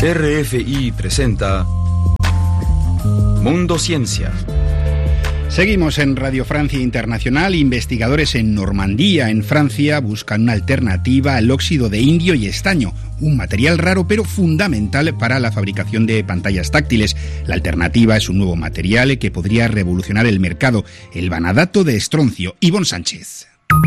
RFI presenta Mundo Ciencia. Seguimos en Radio Francia Internacional. Investigadores en Normandía, en Francia, buscan una alternativa al óxido de indio y estaño, un material raro pero fundamental para la fabricación de pantallas táctiles. La alternativa es un nuevo material que podría revolucionar el mercado, el vanadato de estroncio. Ivonne Sánchez.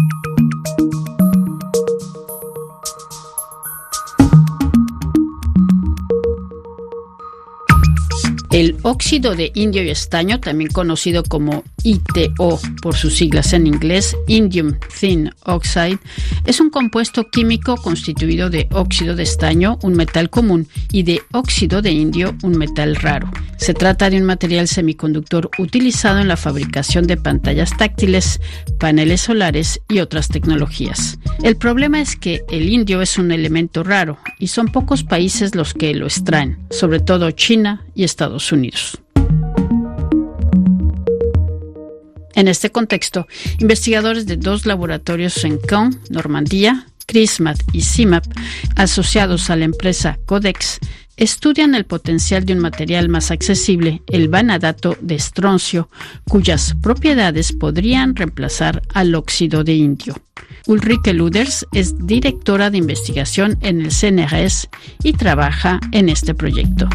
El óxido de indio y estaño, también conocido como ITO por sus siglas en inglés, Indium Thin Oxide, es un compuesto químico constituido de óxido de estaño, un metal común, y de óxido de indio, un metal raro. Se trata de un material semiconductor utilizado en la fabricación de pantallas táctiles, paneles solares y otras tecnologías. El problema es que el indio es un elemento raro y son pocos países los que lo extraen, sobre todo China y Estados Unidos. En este contexto, investigadores de dos laboratorios en Caen, Normandía, CRISMAT y CIMAP, asociados a la empresa Codex, estudian el potencial de un material más accesible, el vanadato de estroncio, cuyas propiedades podrían reemplazar al óxido de indio. Ulrike Luders es directora de investigación en el CNRS y trabaja en este proyecto.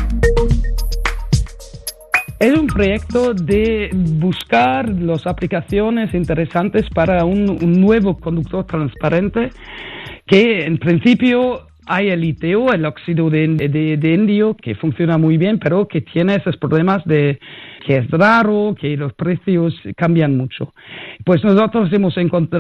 Es un proyecto de buscar las aplicaciones interesantes para un nuevo conductor transparente que en principio hay el ITO, el óxido de indio, que funciona muy bien, pero que tiene esos problemas de que es raro, que los precios cambian mucho. Pues nosotros hemos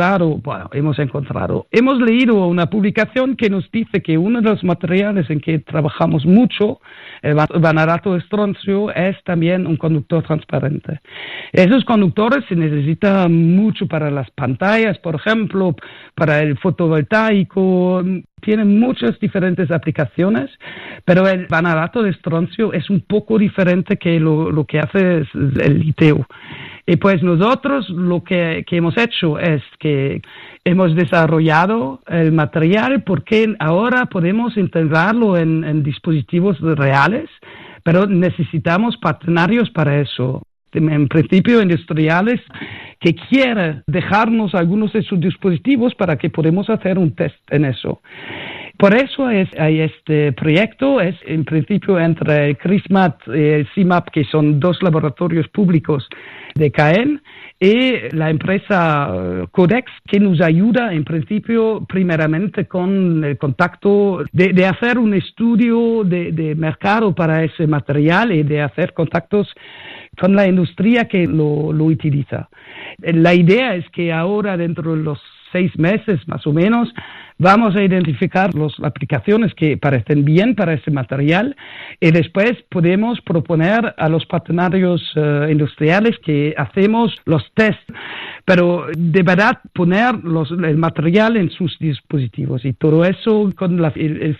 leído una publicación que nos dice que uno de los materiales en que trabajamos mucho, el vanadato de estroncio, es también un conductor transparente. Esos conductores se necesitan mucho para las pantallas, por ejemplo, para el fotovoltaico. Tienen muchas diferentes aplicaciones, pero el vanadato de estroncio es un poco diferente que lo que hace es el ITO. Y pues nosotros lo que hemos hecho es que hemos desarrollado el material porque ahora podemos integrarlo en dispositivos reales, pero necesitamos partnerios para eso. En principio, industriales que quieren dejarnos algunos de sus dispositivos para que podamos hacer un test en eso. Por eso hay este proyecto, es en principio entre el CRISMAT y el CIMAP, que son dos laboratorios públicos de Caen, y la empresa Codex, que nos ayuda en principio primeramente con el contacto de hacer un estudio de mercado para ese material y de hacer contactos con la industria que lo utiliza. La idea es que ahora, dentro de los 6 meses más o menos, vamos a identificar las aplicaciones que parecen bien para ese material y después podemos proponer a los partnerios industriales que hacemos los tests, pero de verdad poner el material en sus dispositivos y todo eso con el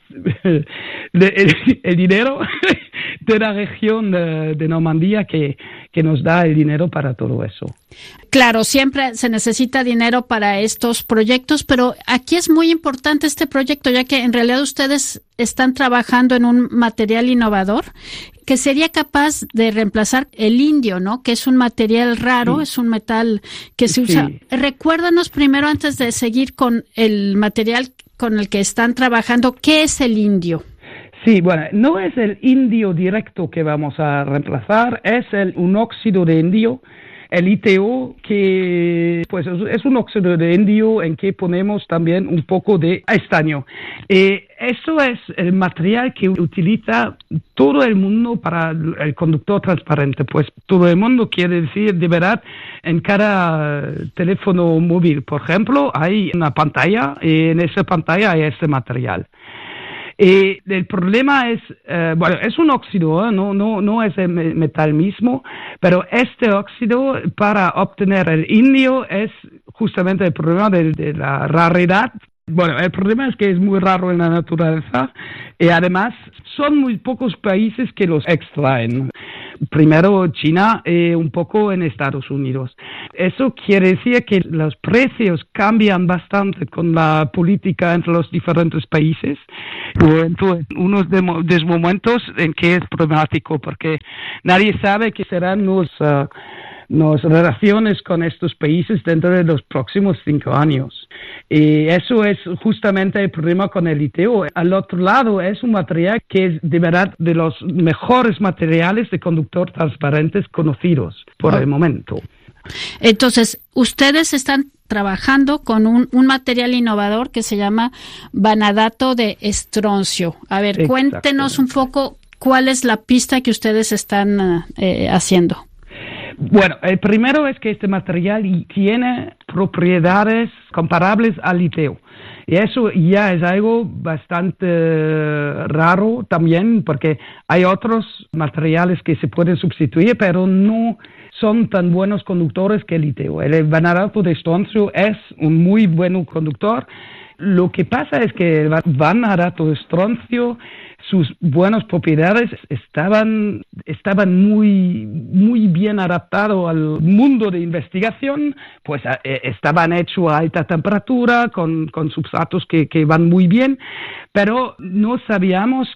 dinero de la región de Normandía que nos da el dinero para todo eso. Claro, siempre se necesita dinero para estos proyectos, pero aquí es muy importante este proyecto, ya que en realidad ustedes están trabajando en un material innovador que sería capaz de reemplazar el indio, ¿no? Que es un material raro, es un metal que se usa. Recuérdanos primero, antes de seguir con el material con el que están trabajando, ¿qué es el indio? Sí, bueno, no es el indio directo que vamos a reemplazar, es un óxido de indio, el ITO, que pues es un óxido de indio en que ponemos también un poco de estaño. Eso es el material que utiliza todo el mundo para el conductor transparente. Pues todo el mundo quiere decir, de verdad, en cada teléfono móvil, por ejemplo, hay una pantalla y en esa pantalla hay este material. El problema es, es un óxido, no es el metal mismo, pero este óxido, para obtener el indio, es justamente el problema de la raridad. Bueno, el problema es que es muy raro en la naturaleza y además son muy pocos países que los extraen. primero China y un poco en Estados Unidos. Eso quiere decir que los precios cambian bastante con la política entre los diferentes países. Entonces, unos de momentos en que es problemático porque nadie sabe qué serán las relaciones con estos países dentro de los próximos 5 años. Y eso es justamente el problema con el ITO. Al otro lado, es un material que es de verdad de los mejores materiales de conductor transparentes conocidos por el momento. Entonces, ustedes están trabajando con un material innovador que se llama vanadato de estroncio. A ver, cuéntenos un poco cuál es la pista que ustedes están haciendo. Bueno, el primero es que este material tiene propiedades comparables al litio. Y eso ya es algo bastante raro también, porque hay otros materiales que se pueden sustituir, pero no son tan buenos conductores que el litio. El vanadato de estroncio es un muy buen conductor. Lo que pasa es que el vanadato de estroncio, sus buenas propiedades estaban muy bien adaptados al mundo de investigación, pues estaban hechos a alta temperatura, con substratos que van muy bien, pero no sabíamos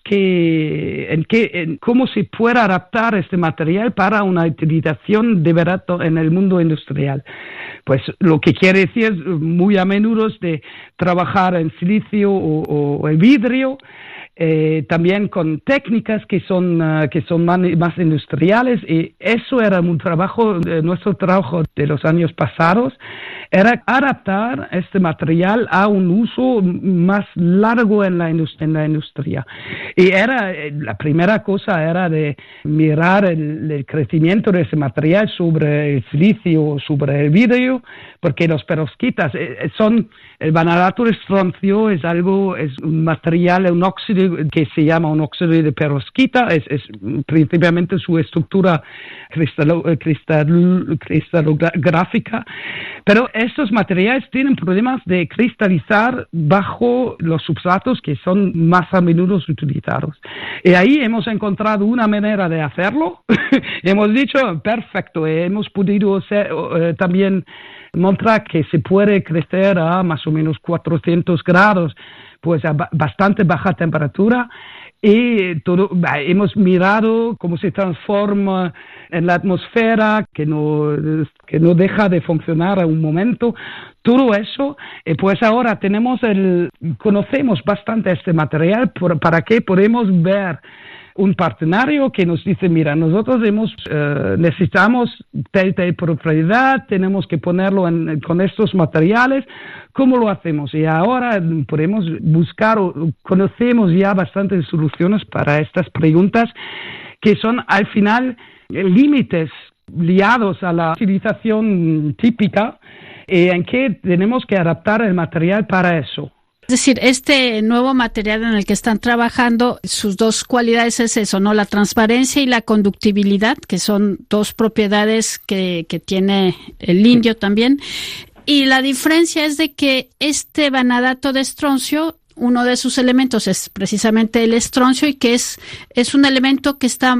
cómo se puede adaptar este material para una utilización de verdad en el mundo industrial. Pues lo que quiere decir muy a menudo es de trabajar en silicio o el vidrio, también con técnicas que son más industriales, y eso era nuestro trabajo de los años pasados, era adaptar este material a un uso más largo en la industria. Y la primera cosa era de mirar el crecimiento de ese material sobre el silicio, sobre el vidrio, porque los perovskitas el vanadato de estroncio es un material, un óxido que se llama un óxido de perovskita, es principalmente su estructura cristalográfica, pero estos materiales tienen problemas de cristalizar bajo los substratos que son más a menudo utilizados. Y ahí hemos encontrado una manera de hacerlo. Hemos dicho, perfecto, hemos podido también mostrar que se puede crecer a más o menos 400 grados, pues a bastante baja temperatura, y hemos mirado cómo se transforma en la atmósfera, que no deja de funcionar a un momento. Todo eso, pues ahora conocemos bastante este material para que podemos ver un partenario que nos dice, mira, nosotros necesitamos tal propiedad, tenemos que ponerlo con estos materiales, ¿cómo lo hacemos? Y ahora podemos buscar, conocemos ya bastantes soluciones para estas preguntas, que son al final límites liados a la utilización típica, en que tenemos que adaptar el material para eso. Es decir, este nuevo material en el que están trabajando, sus dos cualidades es eso, ¿no? La transparencia y la conductibilidad, que son dos propiedades que tiene el indio también. Y la diferencia es de que este vanadato de estroncio, uno de sus elementos es precisamente el estroncio, y que es un elemento que es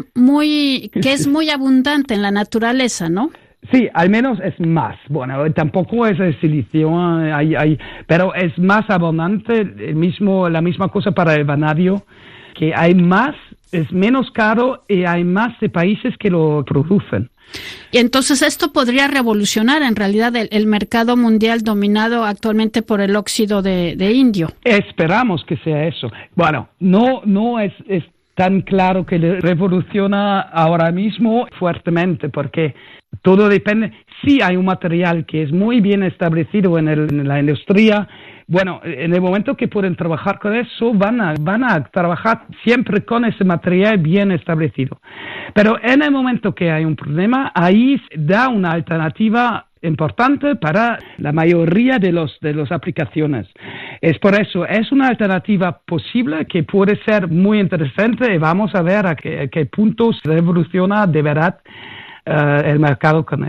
muy abundante en la naturaleza, ¿no? Sí, al menos es más. Bueno, tampoco es el silicio, pero es más abundante. La misma cosa para el vanadio, que hay más, es menos caro y hay más de países que lo producen. Y entonces esto podría revolucionar en realidad el mercado mundial dominado actualmente por el óxido de indio. Esperamos que sea eso. Bueno, no es tan claro que le revoluciona ahora mismo fuertemente, porque todo depende. Si hay un material que es muy bien establecido en la industria, bueno, en el momento que pueden trabajar con eso, van a trabajar siempre con ese material bien establecido. Pero en el momento que hay un problema, ahí da una alternativa importante para la mayoría de las aplicaciones. Es por eso, es una alternativa posible que puede ser muy interesante, y vamos a ver a qué punto se revoluciona de verdad el mercado con eso.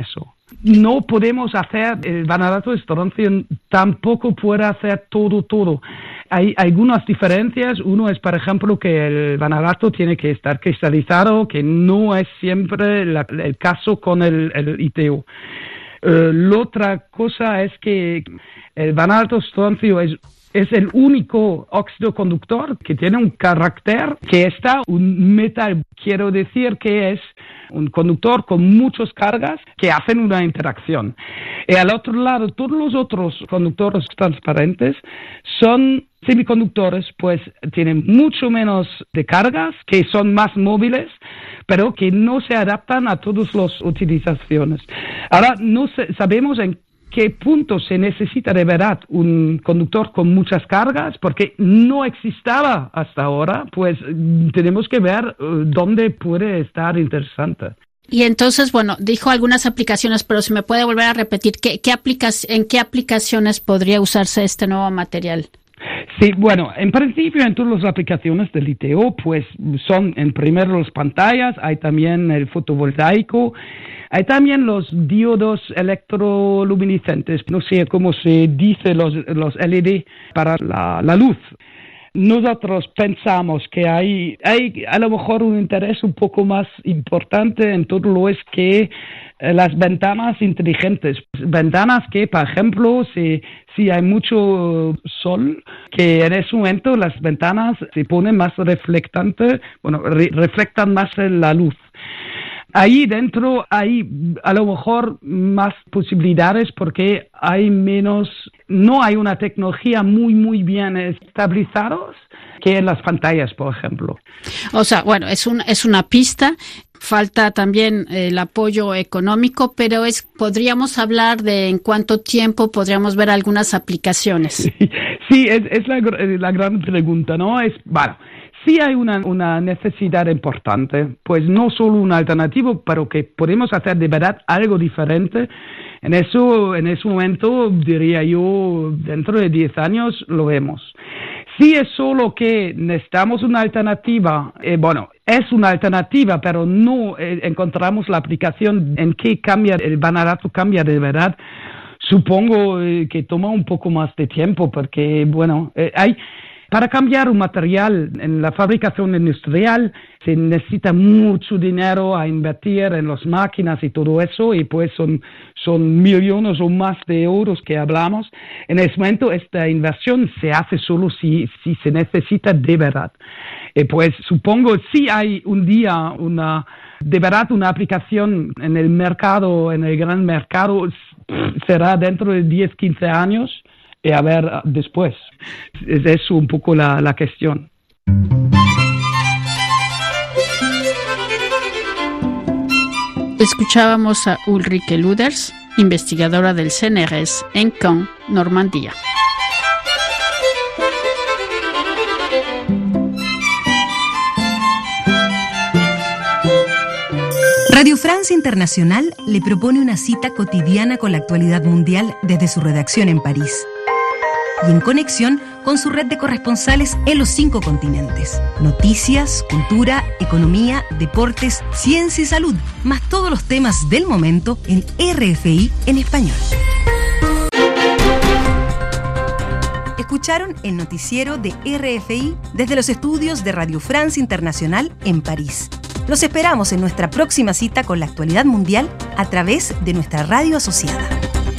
no podemos hacer, el vanadato de estroncio tampoco puede hacer todo. Hay algunas diferencias. Uno es, por ejemplo, que el vanadato tiene que estar cristalizado, que no es siempre el caso con el ITO. La otra cosa es que el vanadato de estroncio es el único óxido conductor que tiene un carácter que está un metal. Quiero decir que es un conductor con muchas cargas que hacen una interacción. Y al otro lado, todos los otros conductores transparentes son semiconductores, pues tienen mucho menos de cargas, que son más móviles, pero que no se adaptan a todas las utilizaciones. Ahora, no sabemos en qué punto se necesita de verdad un conductor con muchas cargas, porque no existaba hasta ahora, pues tenemos que ver dónde puede estar interesante. Y entonces, bueno, dijo algunas aplicaciones, pero si me puede volver a repetir, ¿en qué aplicaciones podría usarse este nuevo material? Sí, bueno, en principio en todas las aplicaciones del ITO, pues son en primero las pantallas, hay también el fotovoltaico, hay también los diodos electroluminiscentes, no sé cómo se dice, los LED para la luz. Nosotros pensamos que hay a lo mejor un interés un poco más importante en todo lo que las ventanas inteligentes. Ventanas que, por ejemplo, si hay mucho sol, que en ese momento las ventanas se ponen más reflectan más la luz. Ahí dentro hay a lo mejor más posibilidades porque no hay una tecnología muy bien estabilizados que en las pantallas, por ejemplo. O sea, bueno, es una pista. Falta también el apoyo económico, pero podríamos hablar de en cuánto tiempo podríamos ver algunas aplicaciones. Sí, es la gran pregunta, ¿no? Sí hay una necesidad importante, pues no solo una alternativa, pero que podemos hacer de verdad algo diferente. En ese momento, diría yo, dentro de 10 años lo vemos. Si es solo que necesitamos una alternativa, es una alternativa, pero no encontramos la aplicación en que el vanadato cambia de verdad. Supongo que toma un poco más de tiempo porque, para cambiar un material en la fabricación industrial se necesita mucho dinero a invertir en las máquinas y todo eso, y pues son millones o más de euros que hablamos. En ese momento esta inversión se hace solo si se necesita de verdad. Y pues supongo si hay un día de verdad una aplicación en el mercado, en el gran mercado, será dentro de 10, 15 años. Y a ver después. Es eso un poco la cuestión. Escuchábamos a Ulrike Luders, investigadora del CNRS en Caen, Normandía. Radio Francia Internacional le propone una cita cotidiana con la actualidad mundial desde su redacción en París y en conexión con su red de corresponsales en los 5 continentes. Noticias, cultura, economía, deportes, ciencia y salud, más todos los temas del momento en RFI en español. Escucharon el noticiero de RFI desde los estudios de Radio Francia Internacional en París. Los esperamos en nuestra próxima cita con la actualidad mundial a través de nuestra radio asociada.